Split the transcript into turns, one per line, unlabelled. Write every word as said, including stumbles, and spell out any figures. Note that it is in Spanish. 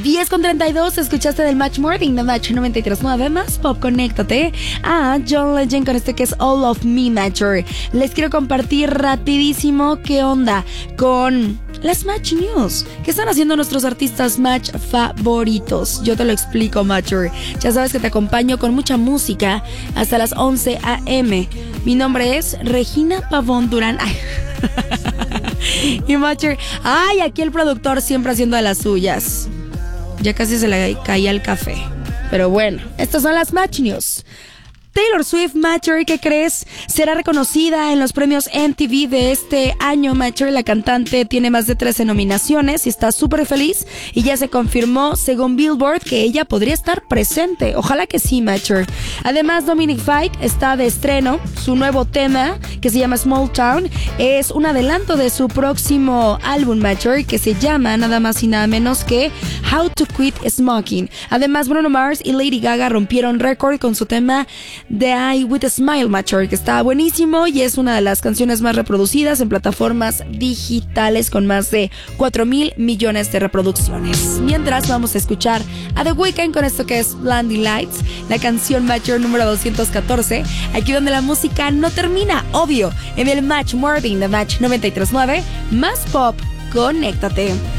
diez con treinta y dos, escuchaste del Match Morning de Match noventa y tres punto nueve, más pop, conéctate a John Legend con este que es All of Me, Matcher. Les quiero compartir rapidísimo qué onda con las Match News. ¿Qué están haciendo nuestros artistas Match favoritos? Yo te lo explico, Matcher. Ya sabes que te acompaño con mucha música hasta las once a eme. Mi nombre es Regina Pavón Durán. Ay. Y Matcher, ay, aquí el productor siempre haciendo de las suyas. Ya casi se le caía el café. Pero bueno, estas son las Match News. Taylor Swift, Matcher, ¿qué crees? Será reconocida en los premios M T V de este año, Matcher. La cantante tiene más de trece nominaciones y está súper feliz. Y ya se confirmó, según Billboard, que ella podría estar presente. Ojalá que sí, Matcher. Además, Dominic Fike está de estreno. Su nuevo tema, que se llama Small Town, es un adelanto de su próximo álbum, Matcher, que se llama nada más y nada menos que How to Quit Smoking. Además, Bruno Mars y Lady Gaga rompieron récord con su tema The Eye with a Smile, Matcher, que está buenísimo y es una de las canciones más reproducidas en plataformas digitales con más de cuatro mil millones de reproducciones. Mientras vamos a escuchar a The Weeknd con esto que es Blinding Lights, la canción Matcher número doscientos catorce, aquí donde la música no termina, obvio, en el Match Morning de Match noventa y tres punto nueve, más pop, conéctate.